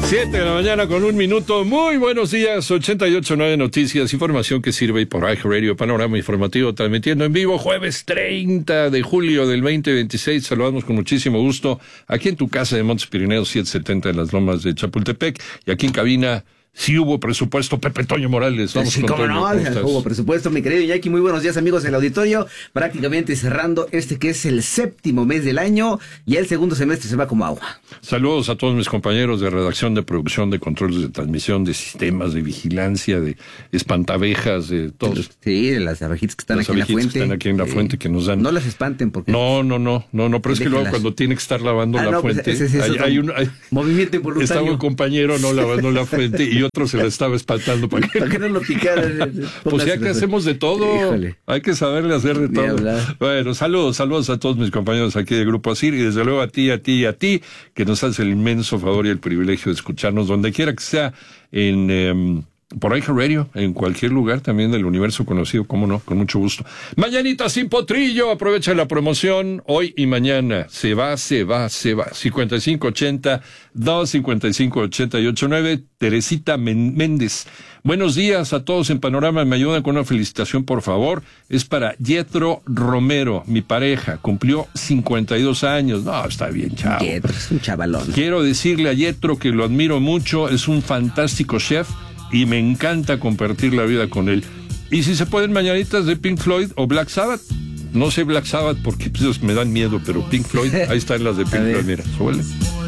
7 de la mañana con 1 minuto. Muy buenos días. 88.9 Noticias, información que sirve por iHeartRadio, panorama informativo, transmitiendo en vivo jueves 30 de julio del 2026. Saludamos con muchísimo gusto aquí en tu casa de Montes Pirineos 770 en las Lomas de Chapultepec, y aquí en cabina. Sí hubo presupuesto, Pepe Toño Morales. Vamos sí, con cómo Toño. no, hubo presupuesto, mi querido Iñaki. Muy buenos días, amigos del auditorio. Prácticamente cerrando que es el séptimo mes del año, y el segundo semestre se va como agua. Saludos a todos mis compañeros de redacción, de producción, de controles de transmisión, de sistemas, de vigilancia, de espantabejas, de todos. Sí, de las abejitas que están aquí en la fuente. Que están aquí en la fuente, que nos dan. No las espanten porque. No, pero es que luego cuando tiene que estar lavando la fuente, pues hay un movimiento involuntario. Estaba un compañero no lavando la fuente y otro se la estaba espantando para que no lo picara. Pues ya que hacemos de todo. Híjole. Hay que saberle hacer de todo. Bueno, saludos a todos mis compañeros aquí de Grupo Asir, y desde luego a ti, que nos hace el inmenso favor y el privilegio de escucharnos donde quiera que sea, por iHeartRadio, en cualquier lugar también del universo conocido, cómo no, con mucho gusto. Mañanita sin potrillo, aprovecha la promoción hoy y mañana. Se va. 5580-255-889. Teresita Méndez. Buenos días a todos en Panorama. Me ayudan con una felicitación, por favor. Es para Yetro Romero, mi pareja. Cumplió 52 años. No, está bien, chavo. Yetro es un chavalón. Quiero decirle a Yetro que lo admiro mucho. Es un fantástico chef y me encanta compartir la vida con él. Y si se pueden, mañanitas de Pink Floyd o Black Sabbath. No sé Black Sabbath porque pues, me dan miedo, pero Pink Floyd, ahí están las de Pink Floyd, mira, suele.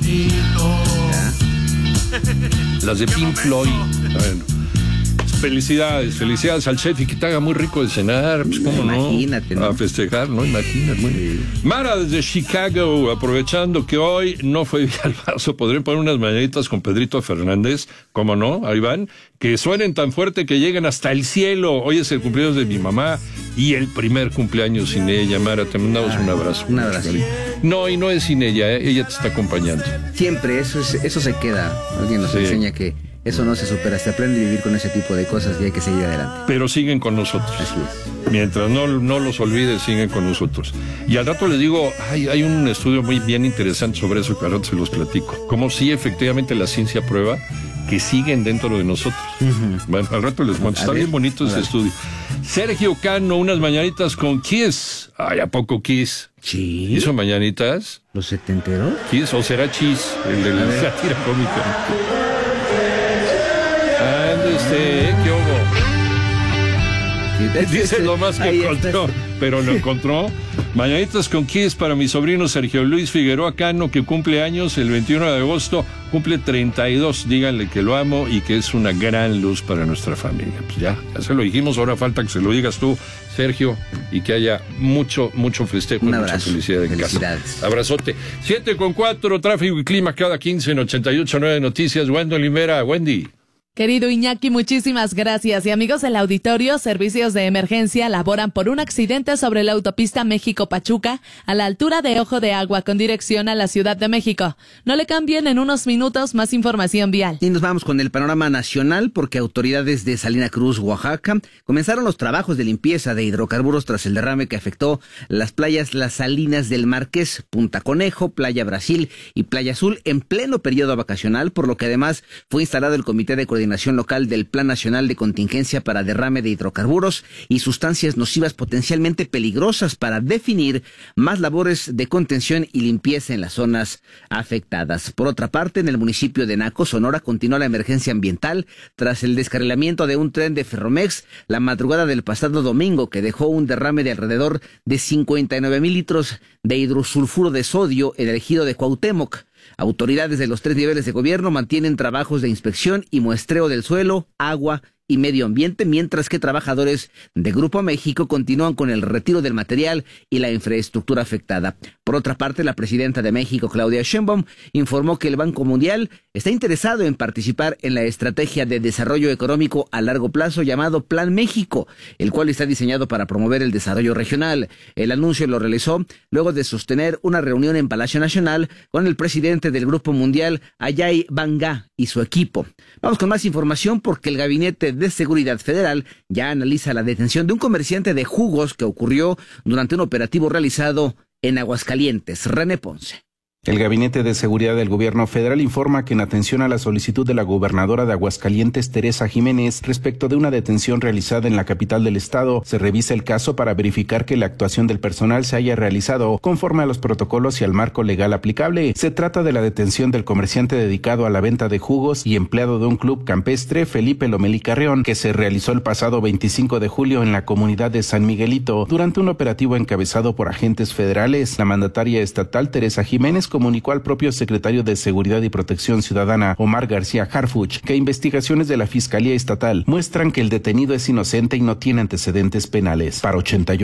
Las de Pink Floyd. Bueno. Felicidades al chef, y que te haga muy rico de cenar, pues cómo no. Imagínate, ¿no? A festejar, ¿no? Imagínate. Sí. Mara desde Chicago, aprovechando que hoy no fue Villalbazo, podrían poner unas mañanitas con Pedrito Fernández, ¿cómo no? Ahí van, que suenen tan fuerte que lleguen hasta el cielo. Hoy es el cumpleaños de mi mamá y el primer cumpleaños sin ella. Mara, te mandamos un abrazo. Un abrazo. No, y no es sin ella, ella te está acompañando. Siempre, eso se queda. Alguien nos enseña que eso no se supera, se aprende a vivir con ese tipo de cosas y hay que seguir adelante. Pero siguen con nosotros. Así es. Mientras no los olvides, siguen con nosotros. Y al rato les digo, hay un estudio muy bien interesante sobre eso, que al rato se los platico. Como si efectivamente la ciencia prueba que siguen dentro de nosotros. Uh-huh. Bueno, al rato les cuento. Está bien bonito ese estudio. Sergio Cano, unas mañanitas con Kiss. Ay, ¿a poco Kiss? Sí. ¿Hizo mañanitas? ¿Los setenteros? Kiss, o será Chis, el de la sátira cómica. ¿Qué hubo? Dice lo más que encontró, pero lo encontró. Mañanitas con Kiss para mi sobrino Sergio Luis Figueroa Cano, que cumple años el 21 de agosto, cumple 32. Díganle que lo amo y que es una gran luz para nuestra familia. Pues ya se lo dijimos, ahora falta que se lo digas tú, Sergio, y que haya mucho festejo y mucha felicidad en casa. Abrazote. 7:04, tráfico y clima cada 15 en 88.9 Noticias. Wendy Olivera, Wendy. Querido Iñaki, muchísimas gracias. Y amigos del auditorio, servicios de emergencia laboran por un accidente sobre la autopista México-Pachuca a la altura de Ojo de Agua con dirección a la Ciudad de México. No le cambien, en unos minutos más información vial. Y nos vamos con el panorama nacional porque autoridades de Salina Cruz, Oaxaca, comenzaron los trabajos de limpieza de hidrocarburos tras el derrame que afectó las playas Las Salinas del Marqués, Punta Conejo, Playa Brasil y Playa Azul en pleno periodo vacacional, por lo que además fue instalado el Comité de Coordinación Local del Plan Nacional de Contingencia para Derrame de Hidrocarburos y Sustancias Nocivas Potencialmente Peligrosas para definir más labores de contención y limpieza en las zonas afectadas. Por otra parte, en el municipio de Naco, Sonora, continúa la emergencia ambiental tras el descarrilamiento de un tren de Ferromex la madrugada del pasado domingo, que dejó un derrame de alrededor de 59,000 litros de hidrosulfuro de sodio en el ejido de Cuauhtémoc. Autoridades de los 3 niveles de gobierno mantienen trabajos de inspección y muestreo del suelo, agua y medio ambiente, mientras que trabajadores de Grupo México continúan con el retiro del material y la infraestructura afectada. Por otra parte, la presidenta de México, Claudia Sheinbaum, informó que el Banco Mundial está interesado en participar en la estrategia de desarrollo económico a largo plazo llamado Plan México, el cual está diseñado para promover el desarrollo regional. El anuncio lo realizó luego de sostener una reunión en Palacio Nacional con el presidente del Grupo Mundial, Ajay Banga, y su equipo. Vamos con más información porque el Gabinete de Seguridad Federal ya analiza la detención de un comerciante de jugos que ocurrió durante un operativo realizado en Aguascalientes. René Ponce. El Gabinete de Seguridad del Gobierno Federal informa que en atención a la solicitud de la gobernadora de Aguascalientes, Teresa Jiménez, respecto de una detención realizada en la capital del estado, se revisa el caso para verificar que la actuación del personal se haya realizado conforme a los protocolos y al marco legal aplicable. Se trata de la detención del comerciante dedicado a la venta de jugos y empleado de un club campestre, Felipe Lomelí Carrión, que se realizó el pasado 25 de julio en la comunidad de San Miguelito durante un operativo encabezado por agentes federales. La mandataria estatal, Teresa Jiménez, comunicó al propio secretario de Seguridad y Protección Ciudadana, Omar García Harfuch, que investigaciones de la Fiscalía Estatal muestran que el detenido es inocente y no tiene antecedentes penales. Para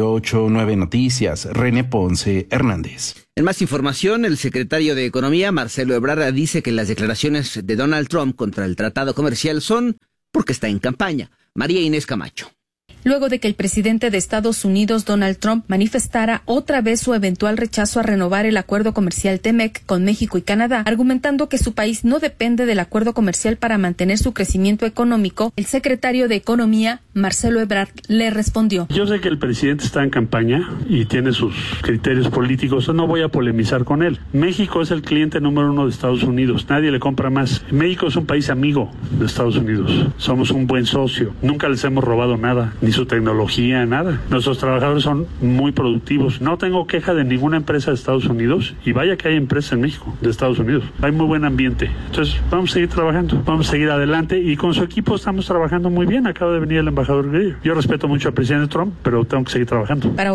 88.9 Noticias, René Ponce Hernández. En más información, el secretario de Economía, Marcelo Ebrard, dice que las declaraciones de Donald Trump contra el tratado comercial son porque está en campaña. María Inés Camacho. Luego de que el presidente de Estados Unidos, Donald Trump, manifestara otra vez su eventual rechazo a renovar el acuerdo comercial TEMEC con México y Canadá, argumentando que su país no depende del acuerdo comercial para mantener su crecimiento económico, el secretario de Economía, Marcelo Ebrard, le respondió: Yo sé que el presidente está en campaña y tiene sus criterios políticos, no voy a polemizar con él. México es el cliente número 1 de Estados Unidos, nadie le compra más. México es un país amigo de Estados Unidos, somos un buen socio, nunca les hemos robado nada, ni su tecnología, nada. Nuestros trabajadores son muy productivos. No tengo queja de ninguna empresa de Estados Unidos y vaya que hay empresas en México de Estados Unidos. Hay muy buen ambiente. Entonces vamos a seguir trabajando, vamos a seguir adelante y con su equipo estamos trabajando muy bien. Acaba de venir el embajador Grillo. Yo respeto mucho al presidente Trump, pero tengo que seguir trabajando. Para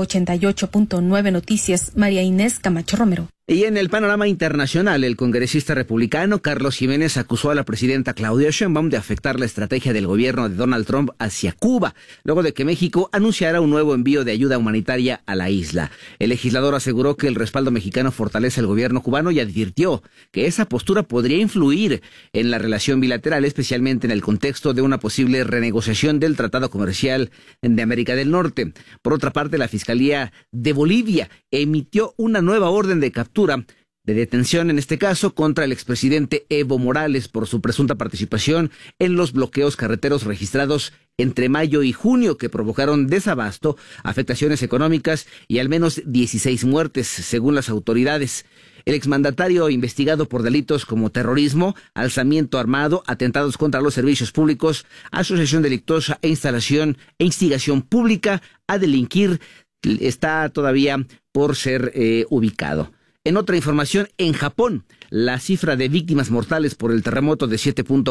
88.9 Noticias, María Inés Camacho Romero. Y en el panorama internacional, el congresista republicano Carlos Jiménez acusó a la presidenta Claudia Sheinbaum de afectar la estrategia del gobierno de Donald Trump hacia Cuba, luego de que México anunciara un nuevo envío de ayuda humanitaria a la isla. El legislador aseguró que el respaldo mexicano fortalece al gobierno cubano y advirtió que esa postura podría influir en la relación bilateral, especialmente en el contexto de una posible renegociación del Tratado Comercial de América del Norte. Por otra parte, la Fiscalía de Bolivia emitió una nueva orden de captura de detención, en este caso, contra el expresidente Evo Morales por su presunta participación en los bloqueos carreteros registrados entre mayo y junio que provocaron desabasto, afectaciones económicas y al menos 16 muertes, según las autoridades. El exmandatario investigado por delitos como terrorismo, alzamiento armado, atentados contra los servicios públicos, asociación delictuosa e instigación pública a delinquir está todavía por ser ubicado. En otra información, en Japón, la cifra de víctimas mortales por el terremoto de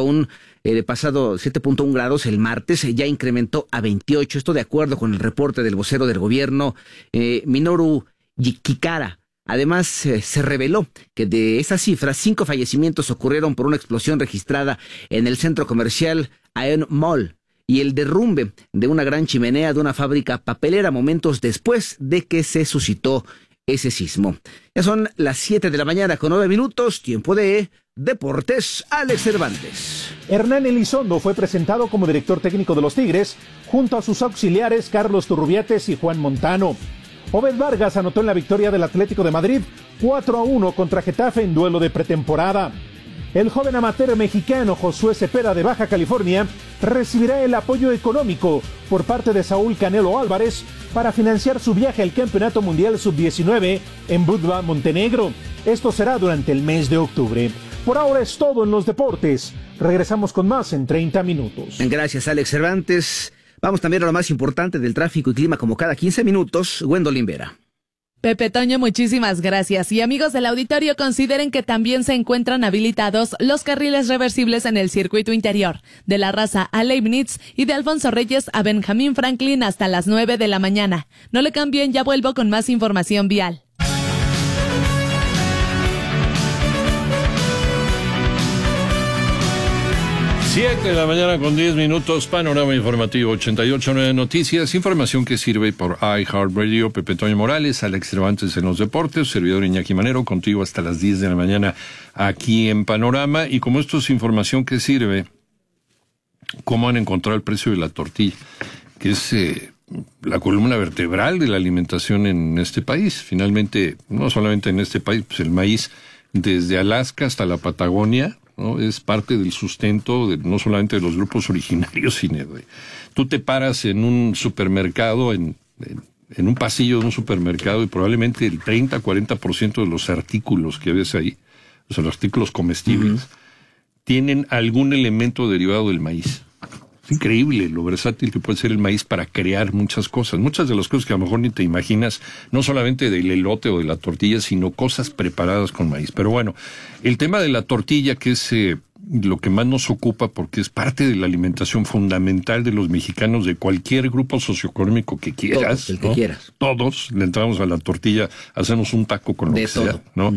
7.1 grados el martes ya incrementó a 28. Esto de acuerdo con el reporte del vocero del gobierno, Minoru Kikara. Además, se reveló que de esa cifra, 5 fallecimientos ocurrieron por una explosión registrada en el centro comercial Aeon Mall y el derrumbe de una gran chimenea de una fábrica papelera momentos después de que se suscitó ese sismo. Ya son las 7 de la mañana con 9 minutos, tiempo de Deportes. Alex Cervantes. Hernán Elizondo fue presentado como director técnico de los Tigres, junto a sus auxiliares Carlos Turrubiates y Juan Montano. Obed Vargas anotó en la victoria del Atlético de Madrid 4-1 contra Getafe en duelo de pretemporada. El joven amateur mexicano Josué Cepeda de Baja California recibirá el apoyo económico por parte de Saúl Canelo Álvarez para financiar su viaje al Campeonato Mundial Sub-19 en Budva, Montenegro. Esto será durante el mes de octubre. Por ahora es todo en los deportes. Regresamos con más en 30 minutos. Gracias, Alex Cervantes. Vamos también a lo más importante del tráfico y clima como cada 15 minutos. Gwendolyn Vera. Pepe Toño, muchísimas gracias. Y amigos del auditorio, consideren que también se encuentran habilitados los carriles reversibles en el circuito interior, de La Raza a Leibniz y de Alfonso Reyes a Benjamín Franklin hasta las 9 de la mañana. No le cambien, ya vuelvo con más información vial. 7 de la mañana con 10 minutos, panorama informativo 88.9 Noticias, información que sirve por iHeartRadio. Pepe Toño Morales, Alex Cervantes en los deportes, servidor Iñaki Manero, contigo hasta las 10 de la mañana aquí en Panorama. Y como esto es información que sirve, cómo han encontrado el precio de la tortilla, que es la columna vertebral de la alimentación en este país. Finalmente, no solamente en este país, pues el maíz desde Alaska hasta la Patagonia, ¿no? Es parte del sustento no solamente de los grupos originarios, sino tú te paras en un supermercado en en un pasillo de un supermercado y probablemente el 30-40% de los artículos que ves ahí, o sea, los artículos comestibles, tienen algún elemento derivado del maíz. Es increíble lo versátil que puede ser el maíz para crear muchas cosas. Muchas de las cosas que a lo mejor ni te imaginas, no solamente del elote o de la tortilla, sino cosas preparadas con maíz. Pero bueno, el tema de la tortilla, que es lo que más nos ocupa porque es parte de la alimentación fundamental de los mexicanos de cualquier grupo socioeconómico que quieras. Todos, el que quieras. Todos le entramos a la tortilla, hacemos un taco con lo que sea, ¿no?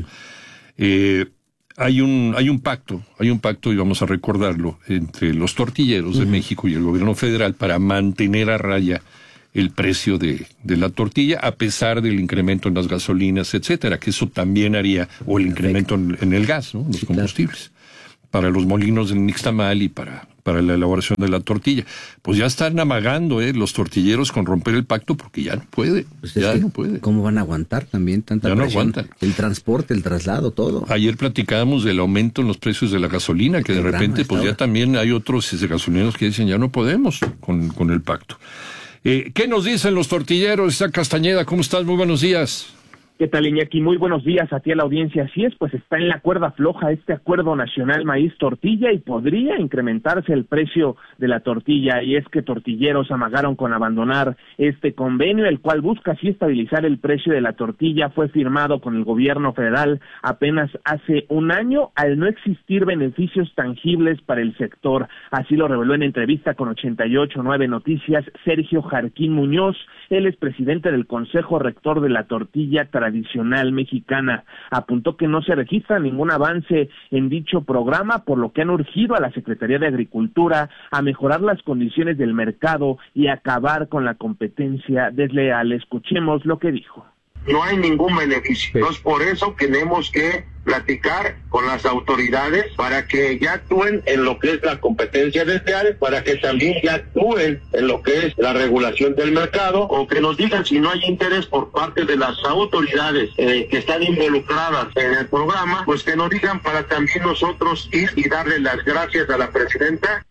Hay un pacto, y vamos a recordarlo, entre los tortilleros de México y el gobierno federal para mantener a raya el precio de la tortilla, a pesar del incremento en las gasolinas, etcétera, que eso también haría, o el incremento en el gas, ¿no? Los combustibles, para los molinos del nixtamal y para la elaboración de la tortilla. Pues ya están amagando los tortilleros con romper el pacto porque ya no puede. Pues no puede. ¿Cómo van a aguantar también tanta presión? Ya no aguantan. El transporte, el traslado, todo. Ayer platicábamos del aumento en los precios de la gasolina, que de repente pues ya también hay otros gasolineros que dicen ya no podemos con el pacto. ¿Qué nos dicen los tortilleros? Isaac Castañeda, ¿cómo estás? Muy buenos días. ¿Qué tal, Iñaki? Muy buenos días a ti, a la audiencia. Así es, pues está en la cuerda floja este acuerdo nacional maíz-tortilla y podría incrementarse el precio de la tortilla. Y es que tortilleros amagaron con abandonar este convenio, el cual busca así estabilizar el precio de la tortilla. Fue firmado con el gobierno federal apenas hace un año, al no existir beneficios tangibles para el sector. Así lo reveló en entrevista con 88.9 Noticias Sergio Jarquín Muñoz. Él es presidente del Consejo Rector de la Tortilla Tradicional Mexicana. Apuntó que no se registra ningún avance en dicho programa, por lo que han urgido a la Secretaría de Agricultura a mejorar las condiciones del mercado y acabar con la competencia desleal. Escuchemos lo que dijo. No hay ningún beneficio. Entonces, por eso tenemos que platicar con las autoridades para que ya actúen en lo que es la competencia desleal, para que también ya actúen en lo que es la regulación del mercado, o que nos digan si no hay interés por parte de las autoridades que están involucradas en el programa, pues que nos digan para también nosotros ir y darle las gracias a la presidenta.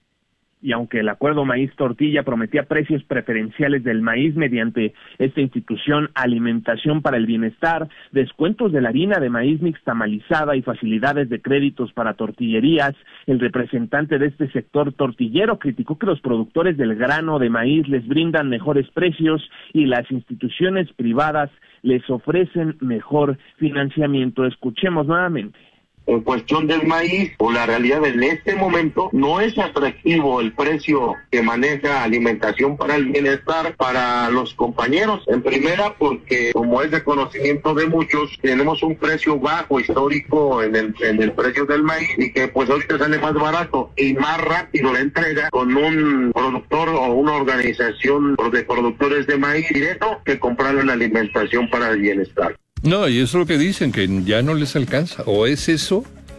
Y aunque el acuerdo maíz-tortilla prometía precios preferenciales del maíz mediante esta institución Alimentación para el Bienestar, descuentos de la harina de maíz nixtamalizada y facilidades de créditos para tortillerías, el representante de este sector tortillero criticó que los productores del grano de maíz les brindan mejores precios y las instituciones privadas les ofrecen mejor financiamiento. Escuchemos nuevamente. En cuestión del maíz, o la realidad en este momento, no es atractivo el precio que maneja Alimentación para el Bienestar para los compañeros. En primera, porque como es de conocimiento de muchos, tenemos un precio bajo histórico en el precio del maíz, y que pues ahorita sale más barato y más rápido la entrega con un productor o una organización de productores de maíz directo que comprarlo en Alimentación para el Bienestar. No, y eso es lo que dicen, que ya no les alcanza. O es eso,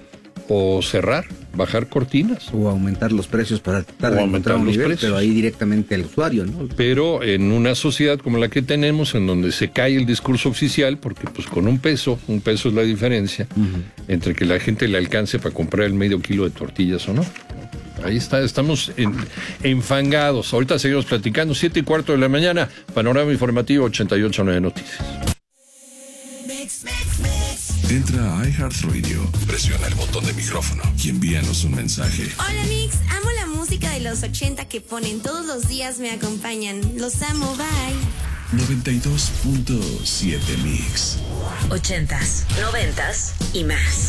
o cerrar, bajar cortinas. O aumentar los precios para tratar de encontrar un nivel, pero ahí directamente al usuario, ¿no? Pero en una sociedad como la que tenemos, en donde se cae el discurso oficial, porque pues con un peso es la diferencia entre que la gente le alcance para comprar el medio kilo de tortillas o no. Ahí está, estamos enfangados. Ahorita seguimos platicando, 7:15 de la mañana, Panorama Informativo 88.9 Noticias. Entra a iHeartRadio, presiona el botón de micrófono y envíanos un mensaje. Hola Mix, amo la música de los 80 que ponen todos los días, me acompañan. Los amo, bye. 92.7 Mix. 80s, 90s y más.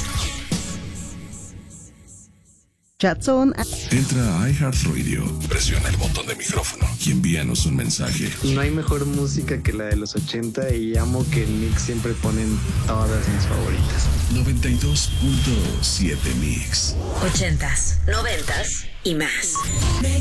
Chatson. Entra a iHeartRadio, presiona el botón de micrófono y envíanos un mensaje. No hay mejor música que la de los 80 y amo que en Mix siempre ponen todas mis favoritas. 92.7 Mix. 80s, 90s y más.